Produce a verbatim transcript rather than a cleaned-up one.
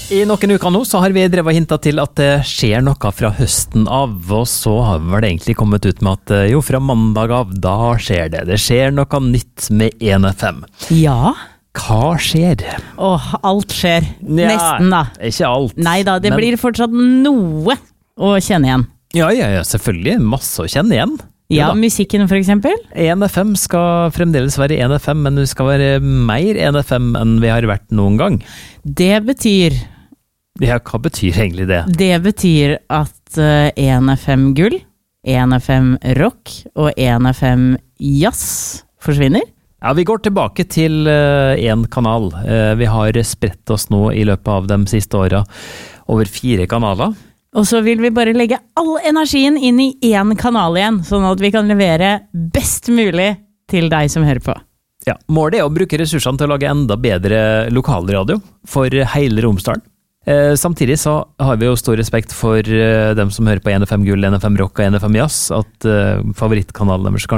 I noen uker nå så har vi drevet og hintet til at det skjer noe fra høsten av, og så har vi vel egentlig kommet ut med at jo, fra mandag av, da skjer det. Det skjer noe nytt med en F M. Ja. Hva skjer? Åh, alt skjer. Ja, Nesten da. Ikke alt. Neida, det men... blir fortsatt noe å kjenne igjen. Ja, ja, ja, selvfølgelig. Masse å kjenne igjen. Ja, musikken for eksempel. en F M skal fremdeles være en F M, men det skal være mer en F M enn vi har vært noen gang. Det betyr... Ja, hva betyr egentlig det? Det betyr at uh, en F M gull, en F M rock og en F M jazz forsvinner. Ja, vi går tilbake til uh, en kanal. Uh, vi har spredt oss nå i løpet av de siste årene over fire kanaler. Og så vil vi bare legge all energien inn i én kanal igjen, sånn at vi kan levere best mulig til deg som hører på. Ja, målet er å bruke ressursene til å lage enda bedre lokalradio for hele Romsdalen. Eh, samtidig så har vi jo stor respekt for eh, dem som hører på en F M gull, en F M rock og en F M jazz, at eh, favorittkanalen deres